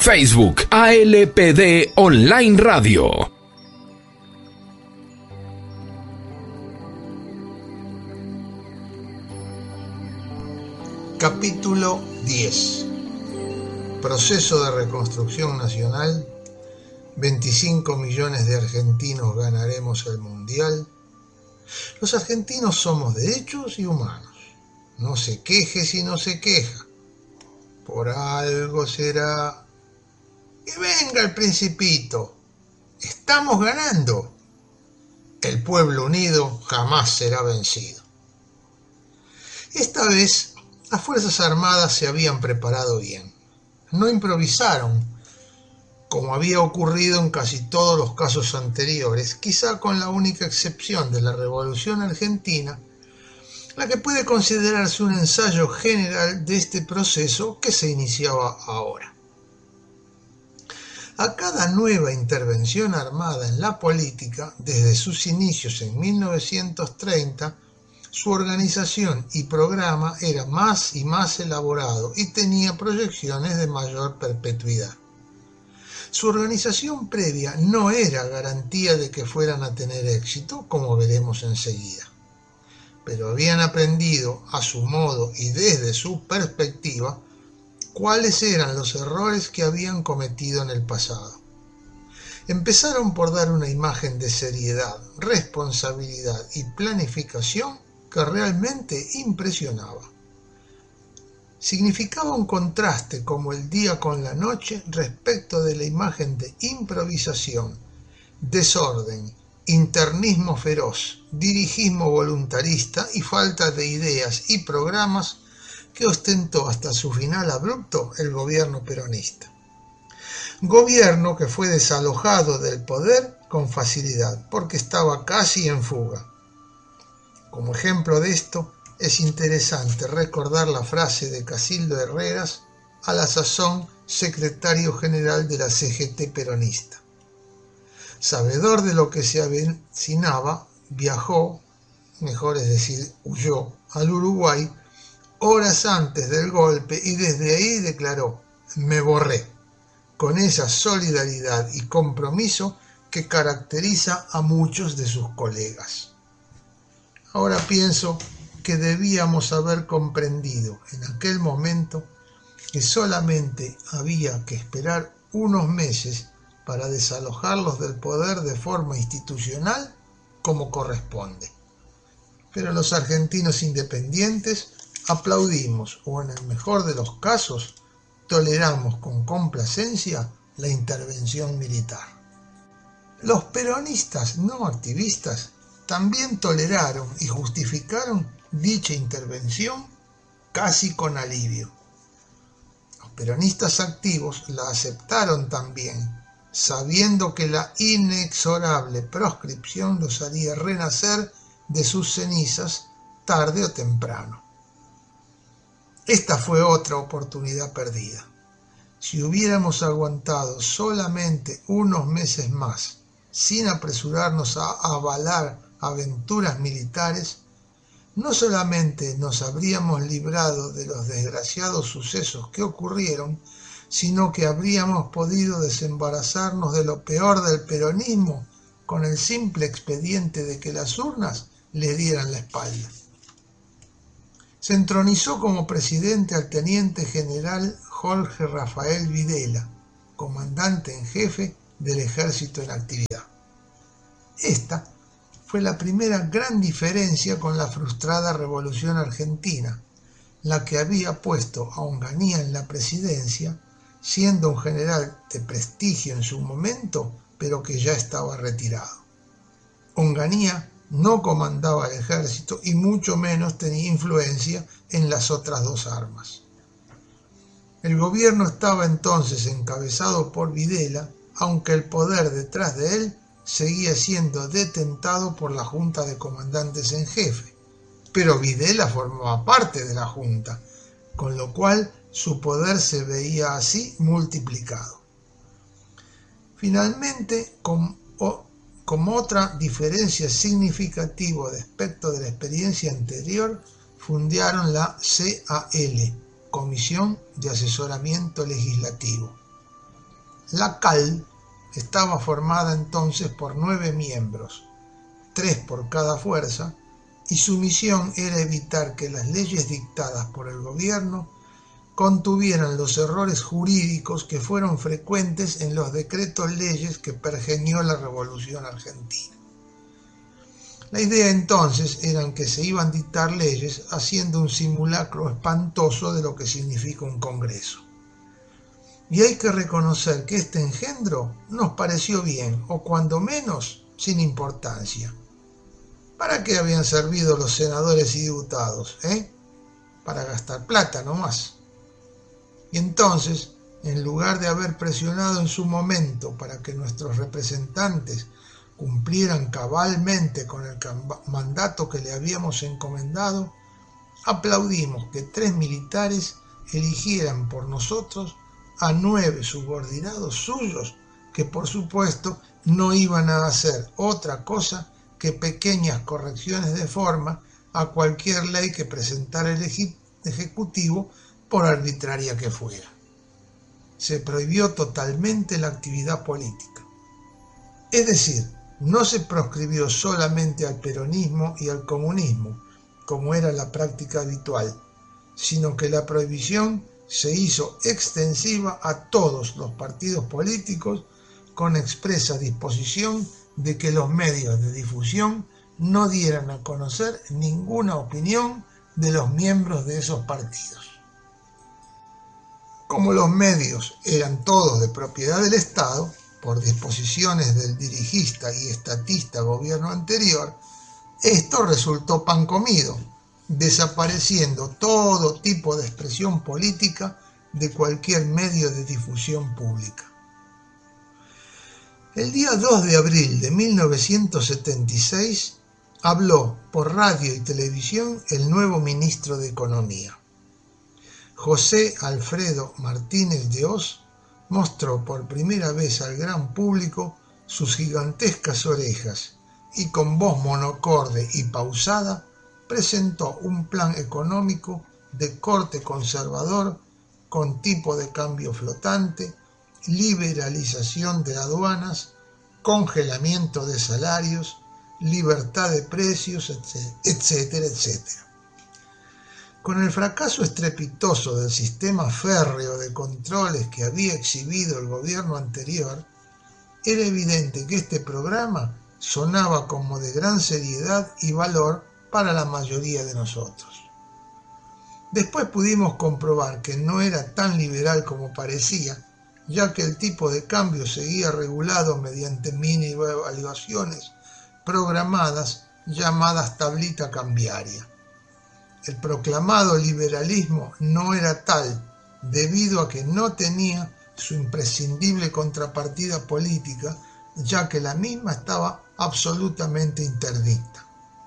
Facebook ALPD Online Radio. Capítulo 10. Proceso de reconstrucción nacional. 25 millones de argentinos ganaremos el mundial. Los argentinos somos derechos y humanos. No se queje si no se queja. Por algo será. Que venga el Principito. Estamos ganando. El pueblo unido jamás será vencido. Esta vez las Fuerzas Armadas se habían preparado bien. No improvisaron, como había ocurrido en casi todos los casos anteriores, quizá con la única excepción de la Revolución Argentina, la que puede considerarse un ensayo general de este proceso que se iniciaba ahora. A cada nueva intervención armada en la política, desde sus inicios en 1930, su organización y programa era más y más elaborado y tenía proyecciones de mayor perpetuidad. Su organización previa no era garantía de que fueran a tener éxito, como veremos enseguida, pero habían aprendido a su modo y desde su perspectiva cuáles eran los errores que habían cometido en el pasado. Empezaron por dar una imagen de seriedad, responsabilidad y planificación que realmente impresionaba. Significaba un contraste como el día con la noche respecto de la imagen de improvisación, desorden, internismo feroz, dirigismo voluntarista y falta de ideas y programas que ostentó hasta su final abrupto el gobierno peronista. Gobierno que fue desalojado del poder con facilidad porque estaba casi en fuga. Como ejemplo de esto, es interesante recordar la frase de Casildo Herreras, a la sazón secretario general de la CGT peronista. Sabedor de lo que se avecinaba, viajó, mejor es decir, huyó al Uruguay horas antes del golpe y desde ahí declaró: "Me borré", con esa solidaridad y compromiso que caracteriza a muchos de sus colegas. Ahora pienso que debíamos haber comprendido en aquel momento que solamente había que esperar unos meses para desalojarlos del poder de forma institucional como corresponde. Pero los argentinos independientes aplaudimos, o en el mejor de los casos, toleramos con complacencia la intervención militar. Los peronistas no activistas también toleraron y justificaron dicha intervención casi con alivio. Los peronistas activos la aceptaron también, sabiendo que la inexorable proscripción los haría renacer de sus cenizas tarde o temprano. Esta fue otra oportunidad perdida. Si hubiéramos aguantado solamente unos meses más, sin apresurarnos a avalar aventuras militares, no solamente nos habríamos librado de los desgraciados sucesos que ocurrieron, sino que habríamos podido desembarazarnos de lo peor del peronismo con el simple expediente de que las urnas le dieran la espalda. Se entronizó como presidente al teniente general Jorge Rafael Videla, comandante en jefe del ejército en actividad. Esta fue la primera gran diferencia con la frustrada Revolución Argentina, la que había puesto a Onganía en la presidencia, siendo un general de prestigio en su momento, pero que ya estaba retirado. Onganía no comandaba el ejército y mucho menos tenía influencia en las otras dos armas. El gobierno estaba entonces encabezado por Videla, aunque el poder detrás de él seguía siendo detentado por la Junta de Comandantes en Jefe, pero Videla formaba parte de la Junta, con lo cual su poder se veía así multiplicado. Finalmente, como otra diferencia significativa respecto de la experiencia anterior, fundaron la CAL, Comisión de Asesoramiento Legislativo. La CAL estaba formada entonces por 9 miembros, 3 por cada fuerza, y su misión era evitar que las leyes dictadas por el gobierno contuvieran los errores jurídicos que fueron frecuentes en los decretos leyes que pergeñó la Revolución Argentina. La idea entonces era que se iban a dictar leyes haciendo un simulacro espantoso de lo que significa un Congreso. Y hay que reconocer que este engendro nos pareció bien, o cuando menos sin importancia. ¿Para qué habían servido los senadores y diputados? Para gastar plata nomás. Y entonces, en lugar de haber presionado en su momento para que nuestros representantes cumplieran cabalmente con el mandato que le habíamos encomendado, aplaudimos que 3 militares eligieran por nosotros a 9 subordinados suyos que por supuesto no iban a hacer otra cosa que pequeñas correcciones de forma a cualquier ley que presentara el Ejecutivo, por arbitraria que fuera. Se prohibió totalmente la actividad política. Es decir, no se proscribió solamente al peronismo y al comunismo, como era la práctica habitual, sino que la prohibición se hizo extensiva a todos los partidos políticos con expresa disposición de que los medios de difusión no dieran a conocer ninguna opinión de los miembros de esos partidos. Como los medios eran todos de propiedad del Estado, por disposiciones del dirigista y estatista gobierno anterior, esto resultó pan comido, desapareciendo todo tipo de expresión política de cualquier medio de difusión pública. El día 2 de abril de 1976 habló por radio y televisión el nuevo ministro de Economía. José Alfredo Martínez de Hoz mostró por primera vez al gran público sus gigantescas orejas y con voz monocorde y pausada presentó un plan económico de corte conservador con tipo de cambio flotante, liberalización de aduanas, congelamiento de salarios, libertad de precios, etcétera, etcétera. Con el fracaso estrepitoso del sistema férreo de controles que había exhibido el gobierno anterior, era evidente que este programa sonaba como de gran seriedad y valor para la mayoría de nosotros. Después pudimos comprobar que no era tan liberal como parecía, ya que el tipo de cambio seguía regulado mediante mini evaluaciones programadas llamadas tablita cambiaria. El proclamado liberalismo no era tal debido a que no tenía su imprescindible contrapartida política, ya que la misma estaba absolutamente interdicta.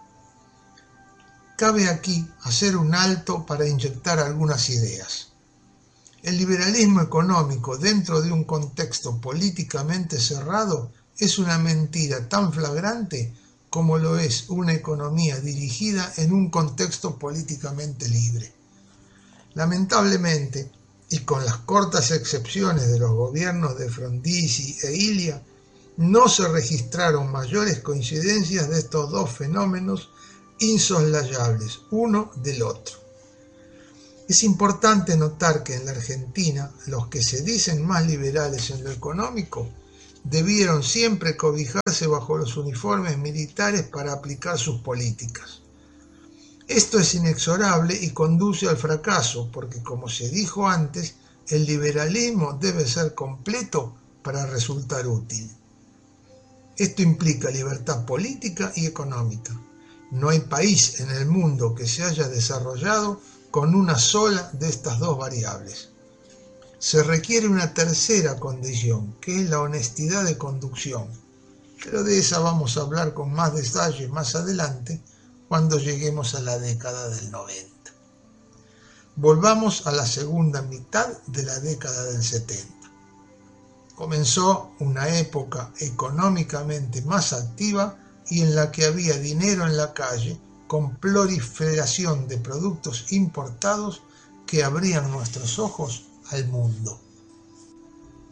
Cabe aquí hacer un alto para inyectar algunas ideas. El liberalismo económico dentro de un contexto políticamente cerrado es una mentira tan flagrante como lo es una economía dirigida en un contexto políticamente libre. Lamentablemente, y con las cortas excepciones de los gobiernos de Frondizi e Ilia, no se registraron mayores coincidencias de estos dos fenómenos insoslayables, uno del otro. Es importante notar que en la Argentina los que se dicen más liberales en lo económico debieron siempre cobijarse bajo los uniformes militares para aplicar sus políticas. Esto es inexorable y conduce al fracaso porque, como se dijo antes, el liberalismo debe ser completo para resultar útil. Esto implica libertad política y económica. No hay país en el mundo que se haya desarrollado con una sola de estas dos variables. Se requiere una tercera condición, que es la honestidad de conducción, pero de esa vamos a hablar con más detalle más adelante, cuando lleguemos a la década del 90. Volvamos a la segunda mitad de la década del 70. Comenzó una época económicamente más activa y en la que había dinero en la calle, con proliferación de productos importados que abrían nuestros ojos al mundo.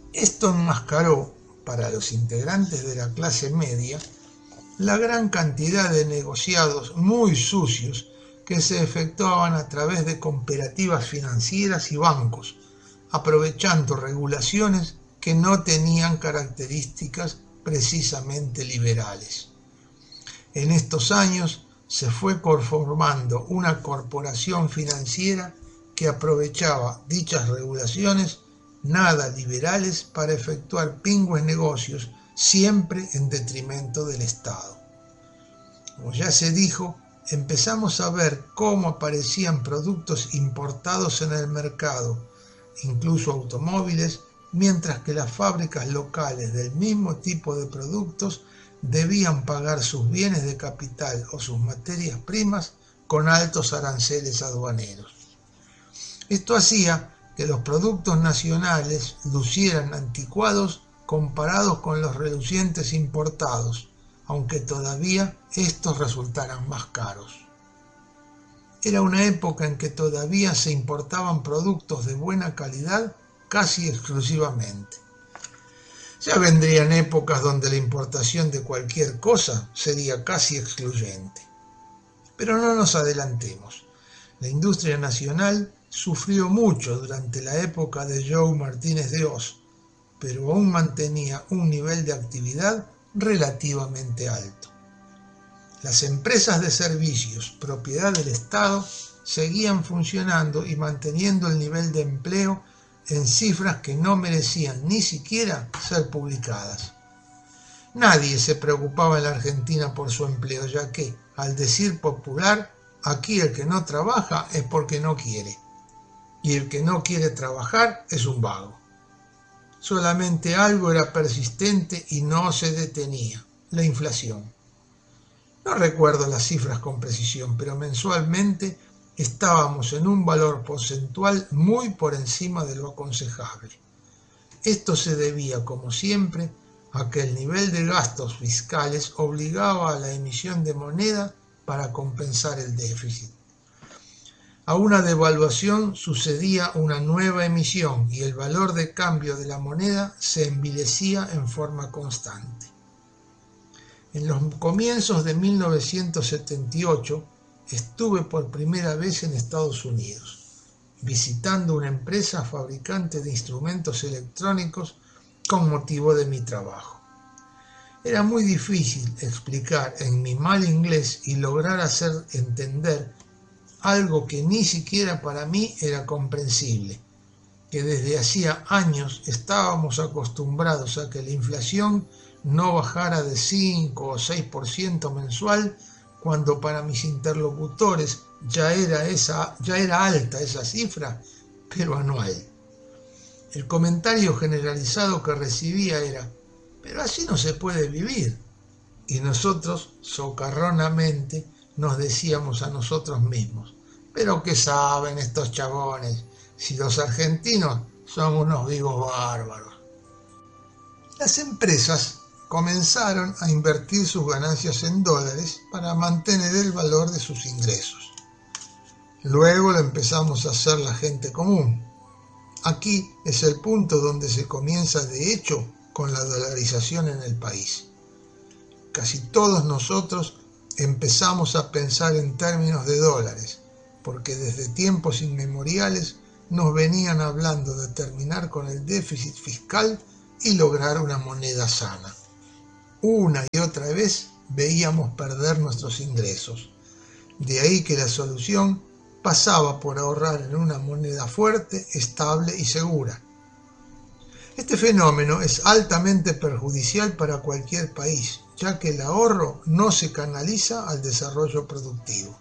Esto enmascaró, para los integrantes de la clase media, la gran cantidad de negociados muy sucios que se efectuaban a través de cooperativas financieras y bancos, aprovechando regulaciones que no tenían características precisamente liberales. En estos años se fue conformando una corporación financiera que aprovechaba dichas regulaciones nada liberales para efectuar pingües negocios, siempre en detrimento del Estado. Como ya se dijo, empezamos a ver cómo aparecían productos importados en el mercado, incluso automóviles, mientras que las fábricas locales del mismo tipo de productos debían pagar sus bienes de capital o sus materias primas con altos aranceles aduaneros. Esto hacía que los productos nacionales lucieran anticuados comparados con los relucientes importados, aunque todavía estos resultaran más caros. Era una época en que todavía se importaban productos de buena calidad casi exclusivamente. Ya vendrían épocas donde la importación de cualquier cosa sería casi excluyente. Pero no nos adelantemos. La industria nacional sufrió mucho durante la época de Joe Martínez de Hoz, pero aún mantenía un nivel de actividad relativamente alto. Las empresas de servicios, propiedad del Estado, seguían funcionando y manteniendo el nivel de empleo en cifras que no merecían ni siquiera ser publicadas. Nadie se preocupaba en la Argentina por su empleo, ya que, al decir popular, aquí el que no trabaja es porque no quiere, y el que no quiere trabajar es un vago. Solamente algo era persistente y no se detenía: la inflación. No recuerdo las cifras con precisión, pero mensualmente estábamos en un valor porcentual muy por encima de lo aconsejable. Esto se debía, como siempre, a que el nivel de gastos fiscales obligaba a la emisión de moneda para compensar el déficit. A una devaluación sucedía una nueva emisión y el valor de cambio de la moneda se envilecía en forma constante. En los comienzos de 1978 estuve por primera vez en Estados Unidos, visitando una empresa fabricante de instrumentos electrónicos con motivo de mi trabajo. Era muy difícil explicar en mi mal inglés y lograr hacer entender algo que ni siquiera para mí era comprensible, que desde hacía años estábamos acostumbrados a que la inflación no bajara de 5 o 6% mensual, cuando para mis interlocutores ya era alta esa cifra, pero anual. El comentario generalizado que recibía era: pero así no se puede vivir. Y nosotros, socarronamente, nos decíamos a nosotros mismos: pero ¿qué saben estos chabones? Si los argentinos son unos vivos bárbaros. Las empresas comenzaron a invertir sus ganancias en dólares para mantener el valor de sus ingresos. Luego lo empezamos a hacer la gente común. Aquí es el punto donde se comienza de hecho con la dolarización en el país. Casi todos nosotros empezamos a pensar en términos de dólares, porque desde tiempos inmemoriales nos venían hablando de terminar con el déficit fiscal y lograr una moneda sana. Una y otra vez veíamos perder nuestros ingresos. De ahí que la solución pasaba por ahorrar en una moneda fuerte, estable y segura. Este fenómeno es altamente perjudicial para cualquier país, ya que el ahorro no se canaliza al desarrollo productivo.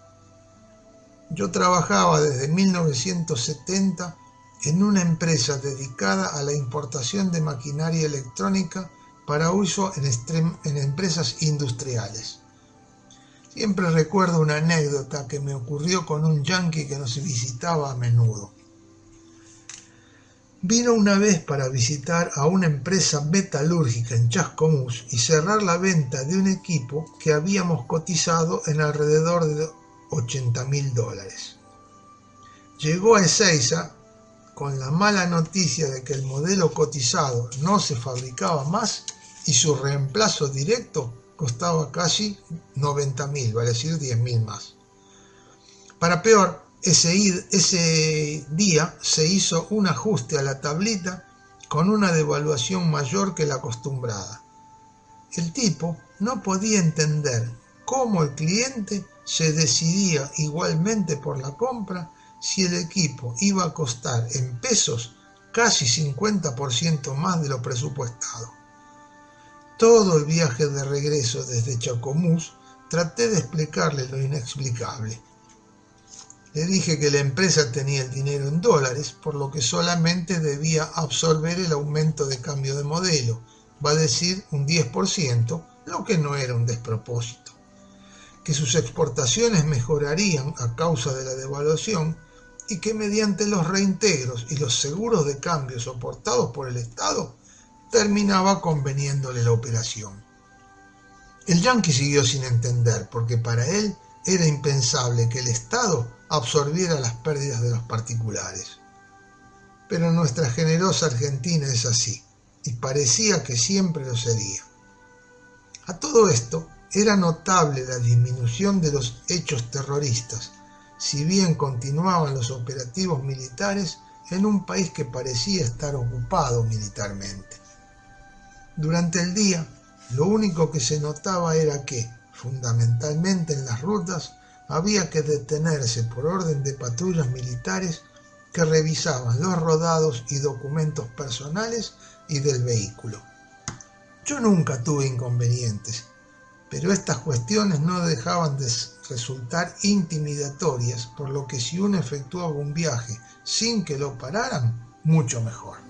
Yo trabajaba desde 1970 en una empresa dedicada a la importación de maquinaria electrónica para uso en empresas industriales. Siempre recuerdo una anécdota que me ocurrió con un yanqui que nos visitaba a menudo. Vino una vez para visitar a una empresa metalúrgica en Chascomús y cerrar la venta de un equipo que habíamos cotizado en alrededor de $80.000. Llegó a Ezeiza con la mala noticia de que el modelo cotizado no se fabricaba más y su reemplazo directo costaba casi 90.000, vale decir 10.000 más. Para peor, ese día se hizo un ajuste a la tablita con una devaluación mayor que la acostumbrada. El tipo no podía entender cómo el cliente se decidía igualmente por la compra si el equipo iba a costar en pesos casi 50% más de lo presupuestado. Todo el viaje de regreso desde Chacomús traté de explicarle lo inexplicable. Le dije que la empresa tenía el dinero en dólares, por lo que solamente debía absorber el aumento de cambio de modelo, va a decir un 10%, lo que no era un despropósito. Que sus exportaciones mejorarían a causa de la devaluación y que mediante los reintegros y los seguros de cambio soportados por el Estado terminaba conveniéndole la operación. El yanqui siguió sin entender, porque para él era impensable que el Estado absorbiera las pérdidas de los particulares. Pero nuestra generosa Argentina es así, y parecía que siempre lo sería. A todo esto, era notable la disminución de los hechos terroristas, si bien continuaban los operativos militares en un país que parecía estar ocupado militarmente. Durante el día, lo único que se notaba era que, fundamentalmente en las rutas, había que detenerse por orden de patrullas militares que revisaban los rodados y documentos personales y del vehículo. Yo nunca tuve inconvenientes, pero estas cuestiones no dejaban de resultar intimidatorias, por lo que si uno efectuaba un viaje sin que lo pararan, mucho mejor.